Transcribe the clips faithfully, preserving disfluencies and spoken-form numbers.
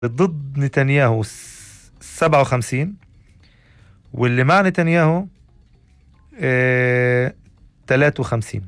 ضد نتنياهو سبعة وخمسين، واللي مع نتنياهو اه ثلاثة وخمسين.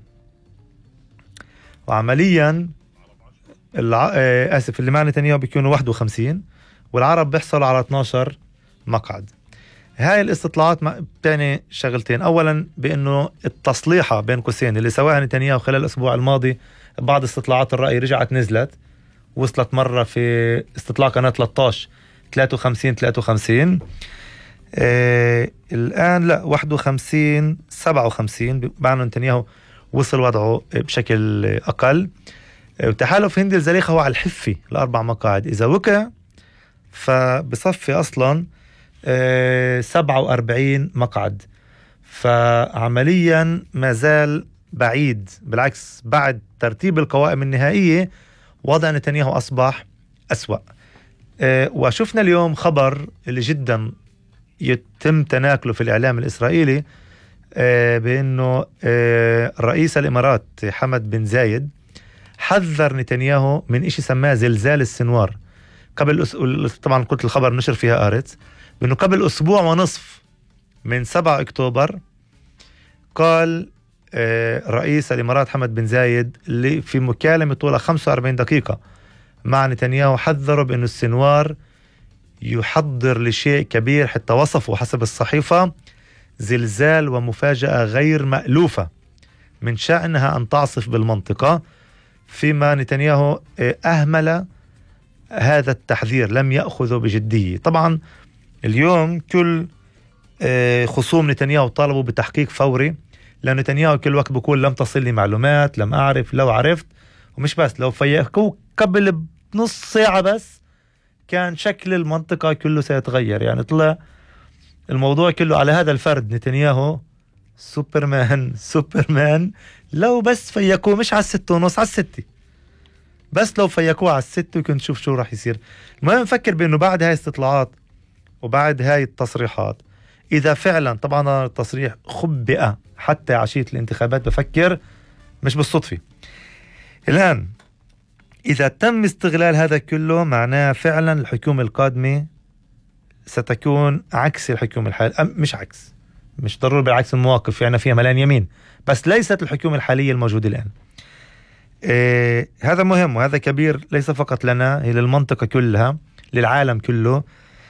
وعمليا الع... اه آسف اللي مع نتنياهو بيكونوا واحد وخمسين، والعرب بيحصلوا على اثني عشر مقعد. هاي الاستطلاعات بتعني شغلتين. أولا بأنه التصليحة بين قوسين اللي سواها نتنياهو خلال الأسبوع الماضي، بعض استطلاعات الرأي رجعت نزلت، وصلت مرة في استطلاع قناة ثلاثة عشر ثلاثة وخمسين ثلاثة وخمسين. آه الآن لا واحد وخمسين سبعة وخمسين، معنى نتنياهو وصل وضعه بشكل أقل. آه وتحالف هندي الزليخة هو على الحفي لأربع مقاعد، إذا وقع فبصفي أصلا آه سبعة وأربعين مقعد. فعمليا ما زال بعيد، بالعكس بعد ترتيب القوائم النهائية وضع نتنياهو أصبح أسوأ. أه وشفنا اليوم خبر اللي جدا يتم تناكله في الإعلام الإسرائيلي، أه بأنه أه رئيس الإمارات حمد بن زايد حذر نتنياهو من إشي سماه زلزال السنوار. قبل أس... طبعا قلت الخبر نشر فيها آرتس، بأنه قبل أسبوع ونصف من سبعة أكتوبر قال رئيس الإمارات حمد بن زايد اللي في مكالمة طولها خمسة وأربعين دقيقة مع نتنياهو، حذره بأنه السنوار يحضر لشيء كبير، حتى وصفه حسب الصحيفة زلزال ومفاجأة غير مألوفة من شأنها أن تعصف بالمنطقة. فيما نتنياهو أهمل هذا التحذير، لم يأخذه بجدية. طبعا اليوم كل خصوم نتنياهو طالبوا بتحقيق فوري، لأن نتنياهو كل وقت بقول لم تصل لي معلومات، لم أعرف، لو عرفت. ومش بس، لو فيكوا قبل بنص ساعة بس كان شكل المنطقة كله سيتغير. يعني طلع الموضوع كله على هذا الفرد نتنياهو سوبرمان سوبرمان. لو بس فيكوه مش على الستة ونص، على الستة بس، لو فيكوه على الستة كنت شوف شو راح يصير. المهم نفكر بأنه بعد هاي الاستطلاعات وبعد هاي التصريحات، إذا فعلا طبعا التصريح خبئ حتى عشية الانتخابات، بفكر مش بالصدفة. الآن إذا تم استغلال هذا كله، معناه فعلا الحكومة القادمة ستكون عكس الحكومة الحالية. مش عكس، مش ضروري بالعكس، المواقف يعني فيها ملان يمين، بس ليست الحكومة الحالية الموجودة الآن. إيه هذا مهم وهذا كبير، ليس فقط لنا، هي للمنطقة كلها، للعالم كله.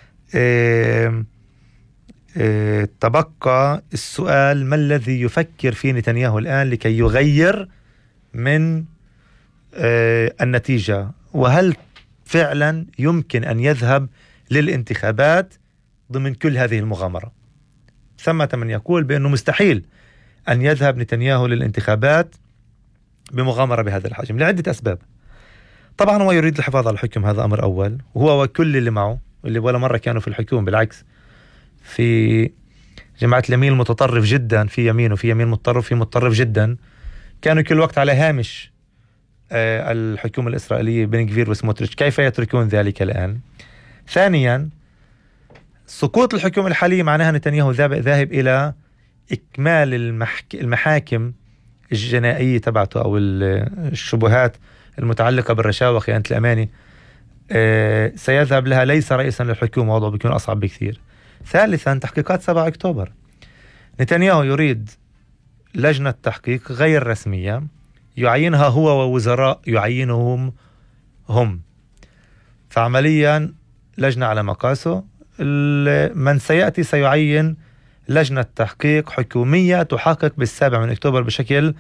إيه إيه تبقى السؤال: ما الذي يفكر فيه نتنياهو الآن لكي يغير من إيه النتيجة؟ وهل فعلا يمكن أن يذهب للانتخابات ضمن كل هذه المغامرة؟ ثمة من يقول بأنه مستحيل أن يذهب نتنياهو للانتخابات بمغامرة بهذا الحجم لعدة أسباب. طبعا هو يريد الحفاظ على الحكم، هذا أمر أول، وهو وكل اللي معه اللي ولا مرة كانوا في الحكومة، بالعكس في جماعة اليمين المتطرف جدا، في يمين وفي يمين متطرف، في متطرف جدا، كانوا كل وقت على هامش آه الحكومة الإسرائيلية بن غفير وسموتريتش. كيف يتركون ذلك الآن؟ ثانيا، سقوط الحكومة الحالية معناها نتنياهو ذاهب إلى إكمال المحك... المحاكم الجنائية تبعته أو الشبهات المتعلقة بالرشاوى وخيانة الأمانة. آه سيذهب لها ليس رئيسا للحكومة، وضعه بيكون أصعب بكثير. ثالثا، تحقيقات سبعة أكتوبر، نتنياهو يريد لجنة تحقيق غير رسمية يعينها هو ووزراء يعينهم هم، فعمليا لجنة على مقاسه. من سيأتي سيعين لجنة تحقيق حكومية تحقق بالسابع من أكتوبر بشكل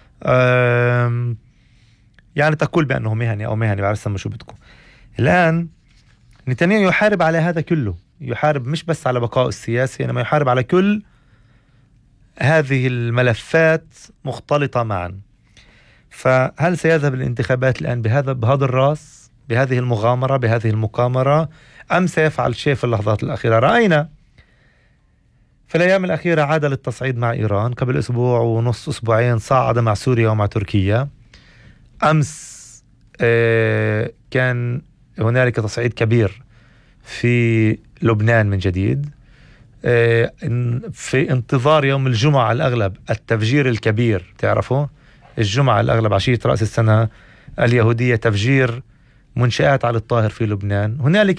يعني تقول بأنه مهني أو مهني، بعرف سموا شو بدكم. الآن نتنياهو يحارب على هذا كله، يحارب مش بس على بقاء السياسي، إنما يحارب على كل هذه الملفات مختلطة معا. فهل سيذهب الانتخابات الآن بهذا بهذا الرأس، بهذه المغامرة، بهذه المقامرة، أم سيفعل شيء في اللحظات الأخيرة؟ رأينا في الأيام الأخيرة عاد للتصعيد مع إيران، قبل أسبوع ونص أسبوعين صعد مع سوريا ومع تركيا. أمس آه كان هنالك تصعيد كبير في لبنان من جديد، آه في انتظار يوم الجمعة على الأغلب التفجير الكبير. تعرفوا الجمعة على الأغلب عشية رأس السنة اليهودية تفجير منشآت علي الطاهر في لبنان. هنالك